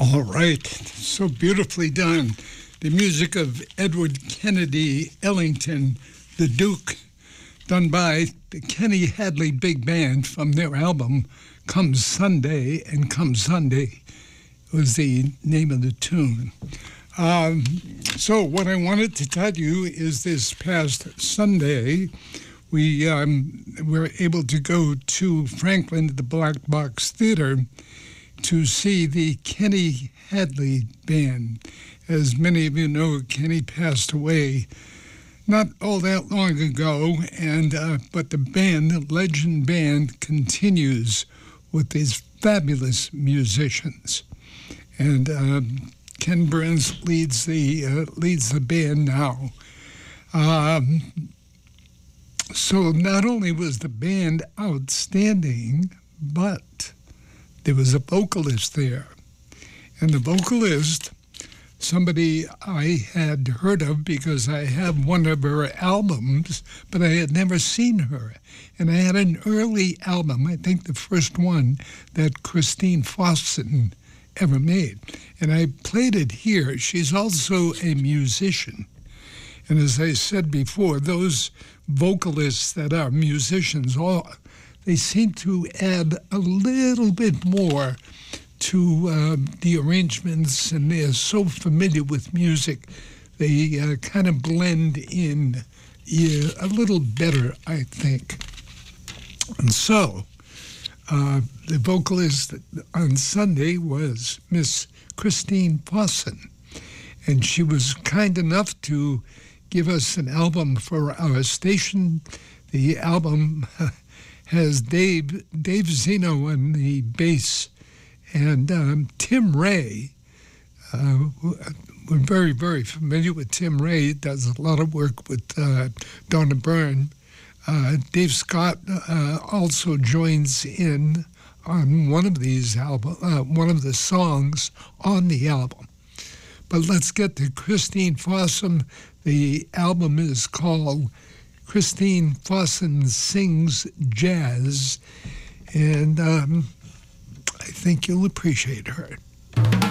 All right, so beautifully done. The music of Edward Kennedy Ellington, the Duke, done by the Kenny Hadley Big Band from their album Come Sunday, and Come Sunday was the name of the tune. So what I wanted to tell you is this past Sunday, we were able to go to Franklin at the Black Box Theater to see the Kenny Hadley Band. As many of you know, Kenny passed away not all that long ago, and but the band, the Legend Band, continues with these fabulous musicians. And Ken Burns leads the band now. So not only was the band outstanding, but there was a vocalist there. And the vocalist, somebody I had heard of because I have one of her albums, but I had never seen her. And I had an early album, I think the first one that Christine Fossen ever made. And I played it here. She's also a musician. And as I said before, those vocalists that are musicians, they seem to add a little bit more to the arrangements, and they're so familiar with music, they kind of blend in a little better, I think. And so, the vocalist on Sunday was Miss Christine Fossen, and she was kind enough to give us an album for our station. The album has Dave Zeno on the bass, and Tim Ray. We're very, very familiar with Tim Ray. He does a lot of work with Donna Byrne. Dave Scott also joins in on one of these one of the songs on the album. But let's get to Christine Fossen. The album is called Christine Fossen Sings Jazz, and I think you'll appreciate her.